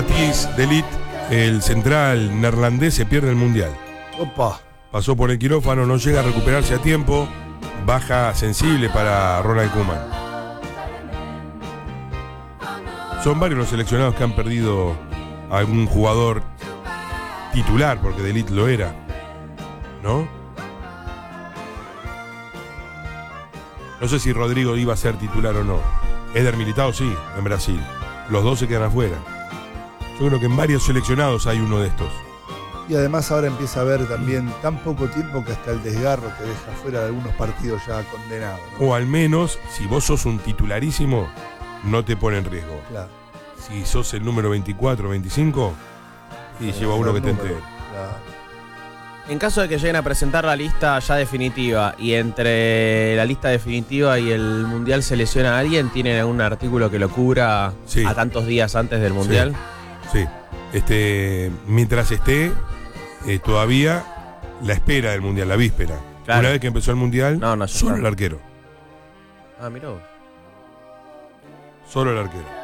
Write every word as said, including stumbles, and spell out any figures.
Matthijs de Ligt, el central neerlandés, se pierde el Mundial. Opa. Pasó por el quirófano, no llega a recuperarse a tiempo. Baja sensible para Ronald Koeman. Son varios los seleccionados que han perdido a algún jugador titular, porque de Ligt lo era, ¿no? No sé si Rodrigo iba a ser titular o no. Éder Militão sí, en Brasil. Los dos se quedan afuera. Yo creo que en varios seleccionados hay uno de estos. Y además ahora empieza a haber también tan poco tiempo que hasta el desgarro te deja fuera de algunos partidos ya condenados, ¿no? O al menos, si vos sos un titularísimo, no te pone en riesgo. Claro. Si sos el número veinticuatro, veinticinco, y Eh, lleva uno que te número, entere. claro. En caso de que lleguen a presentar la lista ya definitiva y entre la lista definitiva y el Mundial se lesiona a alguien, ¿tienen algún artículo que lo cubra Sí. a tantos días antes del Mundial? Sí. Este, mientras esté eh, todavía la espera del Mundial, la víspera. Claro. Una vez que empezó el Mundial, No, no, ya solo está. el arquero. Ah, mirá vos. Solo el arquero.